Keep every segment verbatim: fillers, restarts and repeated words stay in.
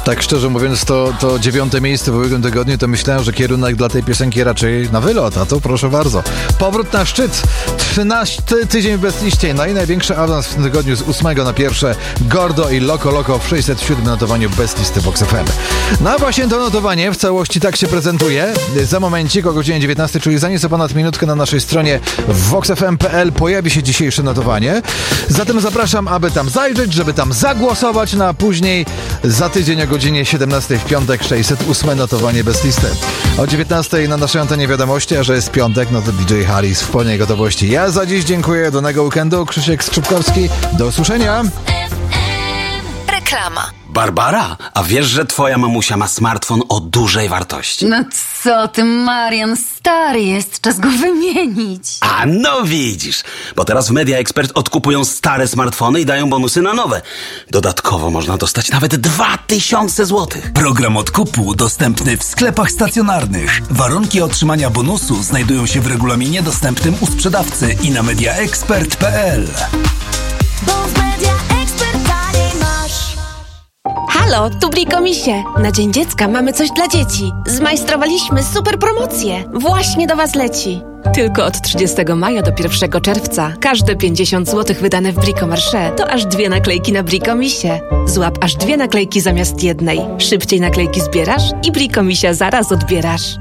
Tak szczerze mówiąc, to, to dziewiąte miejsce w ubiegłym tygodniu, to myślałem, że kierunek dla tej piosenki raczej na wylot, a to proszę bardzo. Powrót na szczyt. trzynasty tydzień bez liście. No i największy awans w tym tygodniu z ósmego na pierwsze. Gordo i Loco Loco w sześćset siódmym notowaniu bez listy Vox F M. No a właśnie to notowanie w całości tak się prezentuje. Za momencik o godzinie dziewiętnastej, czyli za nieco ponad minutkę na naszej stronie vox f m kropka p l pojawi się dzisiejsze notowanie. Zatem zapraszam, aby tam zajrzeć, żeby tam zagłosować, na później za tydzień o godzinie siedemnastej w piątek sześćset ósme notowanie bez listy. O dziewiętnastej na naszej antenie wiadomości, a że jest piątek, no to D J Harris w pełnej gotowości. Ja za dziś dziękuję, danego weekendu. Krzysiek Skrzypkowski, do usłyszenia. Reklama. Barbara, a wiesz, że twoja mamusia ma smartfon o dużej wartości? No co ty, Marian, stary jest, czas go wymienić. A no widzisz, bo teraz w Media Expert odkupują stare smartfony i dają bonusy na nowe. Dodatkowo można dostać nawet dwa tysiące złotych. Program odkupu dostępny w sklepach stacjonarnych. Warunki otrzymania bonusu znajdują się w regulaminie dostępnym u sprzedawcy i na media expert kropka p l. Halo, tu Brikomisie. Na Dzień Dziecka mamy coś dla dzieci. Zmajstrowaliśmy super promocję. Właśnie do Was leci. Tylko od trzydziestego maja do pierwszego czerwca każde pięćdziesiąt złotych wydane w Bricomarché to aż dwie naklejki na Brikomisie. Złap aż dwie naklejki zamiast jednej. Szybciej naklejki zbierasz i Brikomisia zaraz odbierasz.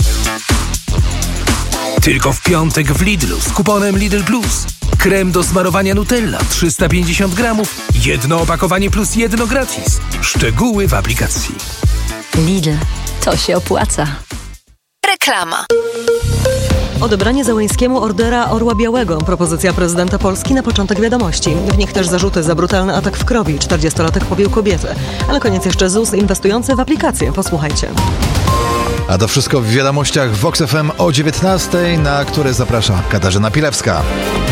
Tylko w piątek w Lidlu z kuponem Lidl Plus. Krem do smarowania Nutella trzysta pięćdziesiąt gramów, jedno opakowanie plus jedno gratis. Szczegóły w aplikacji. Lidl, to się opłaca. Reklama. Odebranie Załęskiemu ordera Orła Białego. Propozycja prezydenta Polski na początek wiadomości. W nich też zarzuty za brutalny atak w Krowi. czterdziestolatek pobił kobietę. Ale koniec jeszcze Z U S inwestujący w aplikację. Posłuchajcie. A to wszystko w wiadomościach Vox F M o dziewiętnastej, na które zaprasza Katarzyna Pilewska.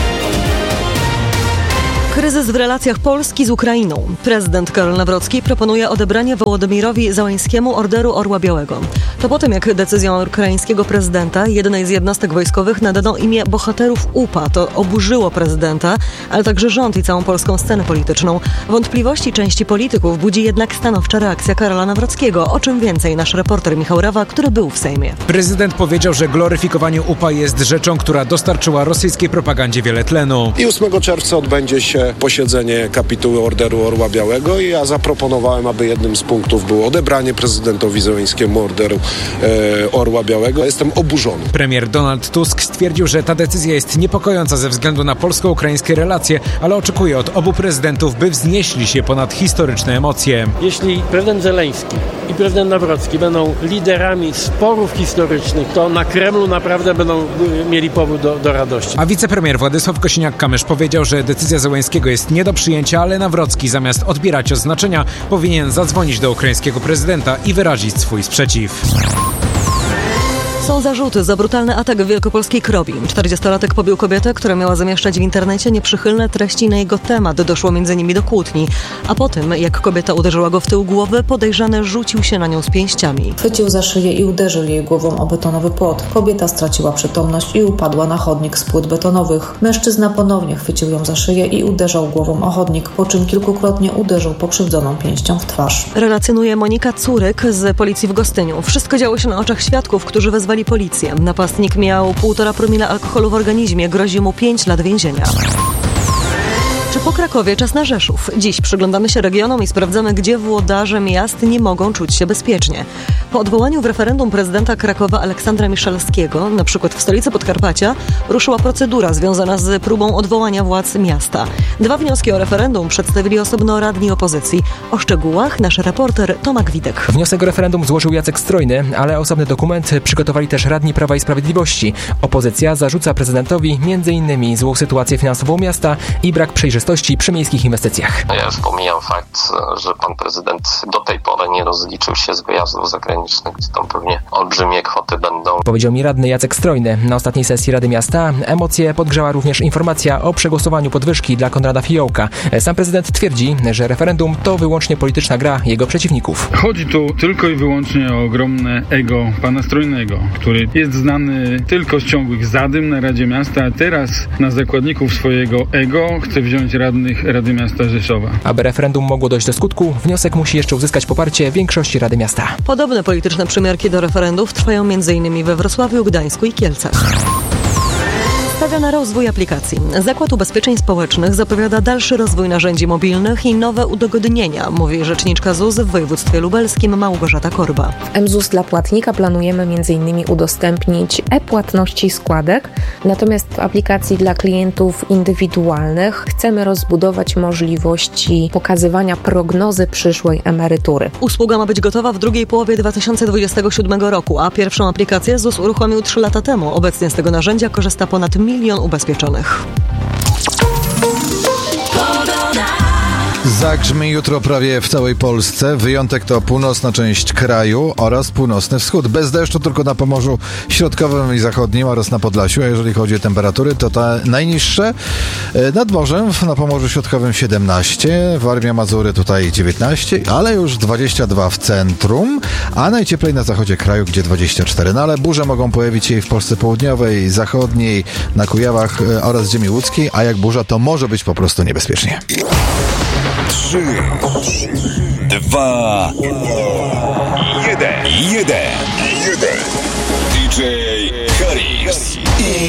Kryzys w relacjach Polski z Ukrainą. Prezydent Karol Nawrocki proponuje odebranie Wołodymyrowi Załęskiemu orderu Orła Białego. To po tym, jak decyzją ukraińskiego prezydenta jednej z jednostek wojskowych nadano imię bohaterów U P A. To oburzyło prezydenta, ale także rząd i całą polską scenę polityczną. Wątpliwości części polityków budzi jednak stanowcza reakcja Karola Nawrockiego. O czym więcej nasz reporter Michał Rawa, który był w Sejmie. Prezydent powiedział, że gloryfikowanie U P A jest rzeczą, która dostarczyła rosyjskiej propagandzie wiele tlenu. I ósmego czerwca odbędzie się posiedzenie kapituły Orderu Orła Białego i ja zaproponowałem, aby jednym z punktów było odebranie prezydentowi Załęskiemu Orderu e, Orła Białego. Jestem oburzony. Premier Donald Tusk stwierdził, że ta decyzja jest niepokojąca ze względu na polsko-ukraińskie relacje, ale oczekuje od obu prezydentów, by wznieśli się ponad historyczne emocje. Jeśli prezydent Zeleński i prezydent Nawrocki będą liderami sporów historycznych, to na Kremlu naprawdę będą mieli powód do, do radości. A wicepremier Władysław Kosiniak-Kamysz powiedział, że decyzja Załęskiego jest nie do przyjęcia, ale Nawrocki zamiast odbierać oznaczenia powinien zadzwonić do ukraińskiego prezydenta i wyrazić swój sprzeciw. Są zarzuty za brutalny atak w wielkopolskiej Krowi. czterdziestolatek pobił kobietę, która miała zamieszczać w internecie nieprzychylne treści na jego temat. Doszło między nimi do kłótni. A po tym, jak kobieta uderzyła go w tył głowy, podejrzany rzucił się na nią z pięściami. Chwycił za szyję i uderzył jej głową o betonowy płot. Kobieta straciła przytomność i upadła na chodnik z płyt betonowych. Mężczyzna ponownie chwycił ją za szyję i uderzał głową o chodnik, po czym kilkukrotnie uderzył pokrzywdzoną pięścią w twarz. Relacjonuje Monika Curyk z policji w Gostyniu. Wszystko działo się na oczach świadków, którzy wezwali policję. Napastnik miał półtora promila alkoholu w organizmie. Grozi mu pięć lat więzienia. Czy po Krakowie czas na Rzeszów? Dziś przyglądamy się regionom i sprawdzamy, gdzie włodarze miast nie mogą czuć się bezpiecznie. Po odwołaniu w referendum prezydenta Krakowa Aleksandra Miszalskiego, na przykład w stolicy Podkarpacia, ruszyła procedura związana z próbą odwołania władz miasta. Dwa wnioski o referendum przedstawili osobno radni opozycji. O szczegółach nasz reporter Tomek Widek. Wniosek o referendum złożył Jacek Strojny, ale osobny dokument przygotowali też radni Prawa i Sprawiedliwości. Opozycja zarzuca prezydentowi między innymi złą sytuację finansową miasta i brak przejrzystości przy miejskich inwestycjach. Ja już pomijam fakt, że pan prezydent do tej pory nie rozliczył się z wyjazdów za granicę zagranicznych, gdzie tam pewnie olbrzymie kwoty będą. Powiedział mi radny Jacek Strojny. Na ostatniej sesji Rady Miasta emocje podgrzała również informacja o przegłosowaniu podwyżki dla Konrada Fiołka. Sam prezydent twierdzi, że referendum to wyłącznie polityczna gra jego przeciwników. Chodzi tu tylko i wyłącznie o ogromne ego pana Strojnego, który jest znany tylko z ciągłych zadym na Radzie Miasta, a teraz na zakładników swojego ego chce wziąć radnych Rady Miasta Rzeszowa. Aby referendum mogło dojść do skutku, wniosek musi jeszcze uzyskać poparcie większości Rady Miasta. Podobne polityczne przymiarki do referendów trwają m.in. we Wrocławiu, Gdańsku i Kielcach. Stawia na rozwój aplikacji. Zakład Ubezpieczeń Społecznych zapowiada dalszy rozwój narzędzi mobilnych i nowe udogodnienia, mówi rzeczniczka Z U S w województwie lubelskim Małgorzata Korba. W M Z U S dla płatnika planujemy między innymi udostępnić e-płatności składek, natomiast w aplikacji dla klientów indywidualnych chcemy rozbudować możliwości pokazywania prognozy przyszłej emerytury. Usługa ma być gotowa w drugiej połowie dwa tysiące dwudziestego siódmego roku, a pierwszą aplikację Z U S uruchomił trzy lata temu. Obecnie z tego narzędzia korzysta ponad milion ubezpieczonych. Zagrzmi jutro prawie w całej Polsce. Wyjątek to północna część kraju oraz północny wschód. Bez deszczu tylko na Pomorzu Środkowym i Zachodnim oraz na Podlasiu. A jeżeli chodzi o temperatury, to te najniższe nad morzem na Pomorzu Środkowym siedemnaście, Warmia, Mazury tutaj dziewiętnaście, ale już dwadzieścia dwa w centrum, a najcieplej na zachodzie kraju, gdzie dwadzieścia cztery. No ale burze mogą pojawić się i w Polsce południowej, zachodniej, na Kujawach oraz ziemi łódzkiej, a jak burza, to może być po prostu niebezpiecznie. Trzy, dwa, jeden, jeden, jeden. D J Harris i